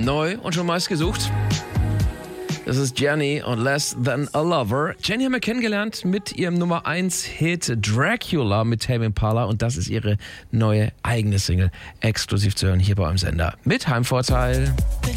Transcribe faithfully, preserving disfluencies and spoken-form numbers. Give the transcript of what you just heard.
Neu und schon meist gesucht. Das ist Jenny und Less Than a Lover. Jenny haben wir kennengelernt mit ihrem Nummer eins Hit Dracula mit Tame Impala und das ist ihre neue eigene Single, exklusiv zu hören hier bei eurem Sender mit Heimvorteil. Bin